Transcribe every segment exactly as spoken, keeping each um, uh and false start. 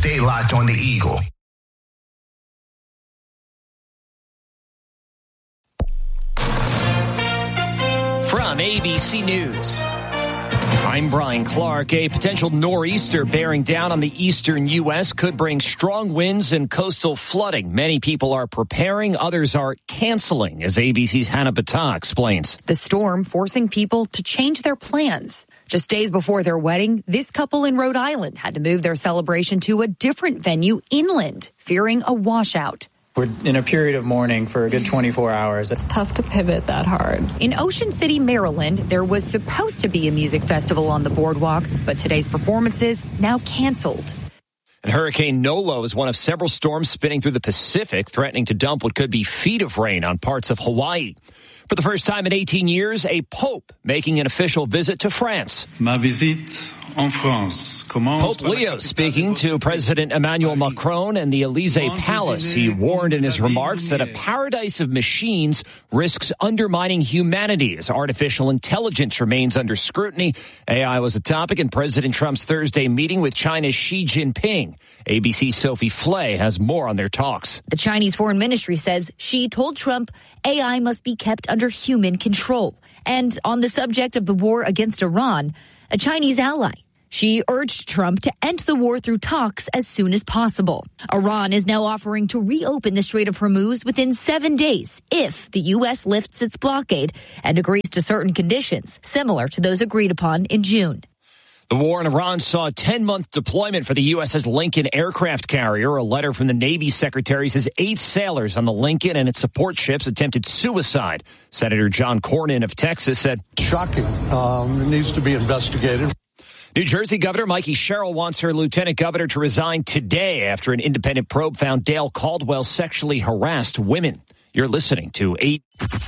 stay locked on the Eagle. From A B C News, I'm Brian Clark. A potential nor'easter bearing down on the eastern U S could bring strong winds and coastal flooding. Many people are preparing, others are canceling, as A B C's Hannah Battah explains. The storm forcing people to change their plans. Just days before their wedding, this couple in Rhode Island had to move their celebration to a different venue inland, fearing a washout. We're in a period of mourning for a good twenty-four hours. It's tough to pivot that hard. In Ocean City, Maryland, there was supposed to be a music festival on the boardwalk, but today's performances now canceled. And Hurricane Nolo is one of several storms spinning through the Pacific, threatening to dump what could be feet of rain on parts of Hawaii. For the first time in eighteen years, a pope making an official visit to France. Ma visite en France. Pope Leo speaking to President Emmanuel Macron and the Elysee Palace. He warned in his remarks that a paradise of machines risks undermining humanity as artificial intelligence remains under scrutiny. A I was a topic in President Trump's Thursday meeting with China's Xi Jinping. A B C's Sophie Flay has more on their talks. The Chinese Foreign Ministry says Xi told Trump A I must be kept under human control. And on the subject of the war against Iran, a Chinese ally, Xi urged Trump to end the war through talks as soon as possible. Iran is now offering to reopen the Strait of Hormuz within seven days if the U S lifts its blockade and agrees to certain conditions similar to those agreed upon in June. The war in Iran saw a ten-month deployment for the U S S Lincoln aircraft carrier. A letter from the Navy Secretary says eight sailors on the Lincoln and its support ships attempted suicide. Senator John Cornyn of Texas said, "Shocking. Um, it needs to be investigated." New Jersey Governor Mikey Sherrill wants her lieutenant governor to resign today after an independent probe found Dale Caldwell sexually harassed women. You're listening to eight.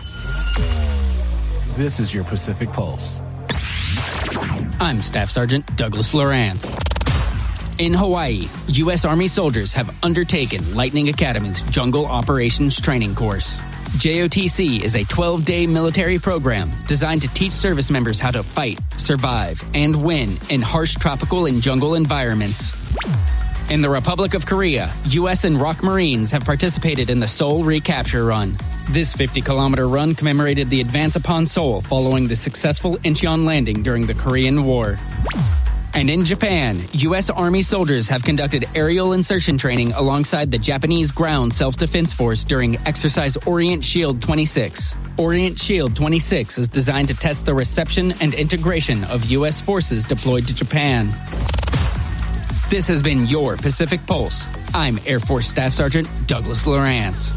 This is your Pacific Pulse. I'm Staff Sergeant Douglas Lorance. In Hawaii, U S Army soldiers have undertaken Lightning Academy's Jungle Operations Training Course. J O T C is a twelve-day military program designed to teach service members how to fight, survive, and win in harsh tropical and jungle environments. In the Republic of Korea, U S and R O K Marines have participated in the Seoul Recapture Run. This fifty-kilometer run commemorated the advance upon Seoul following the successful Incheon landing during the Korean War. And in Japan, U S Army soldiers have conducted aerial insertion training alongside the Japanese Ground Self-Defense Force during Exercise Orient Shield twenty-six. Orient Shield twenty-six is designed to test the reception and integration of U S forces deployed to Japan. This has been your Pacific Pulse. I'm Air Force Staff Sergeant Douglas Lorance.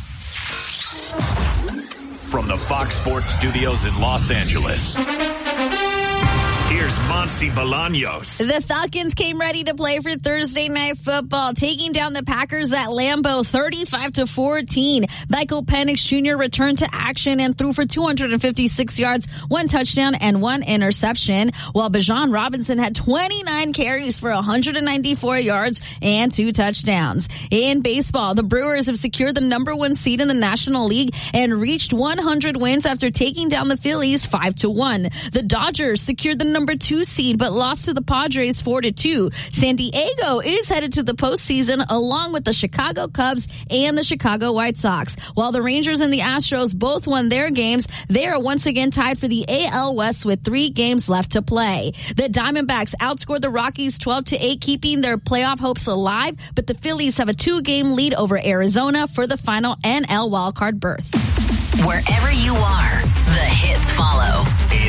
From the Fox Sports Studios in Los Angeles, here's Monty Bolaños. The Falcons came ready to play for Thursday Night Football, taking down the Packers at Lambeau thirty-five to fourteen. Michael Penix Junior returned to action and threw for two hundred fifty-six yards, one touchdown, and one interception, while Bijan Robinson had twenty-nine carries for one hundred ninety-four yards and two touchdowns. In baseball, the Brewers have secured the number one seed in the National League and reached one hundred wins after taking down the Phillies five to one. The Dodgers secured the number two seed but lost to the Padres four to two. San Diego is headed to the postseason along with the Chicago Cubs and the Chicago White Sox. While the Rangers and the Astros both won their games, they are once again tied for the A L West with three games left to play. The Diamondbacks outscored the Rockies twelve to eight, keeping their playoff hopes alive, but the Phillies have a two-game lead over Arizona for the final N L wildcard berth. Wherever you are, the hits follow.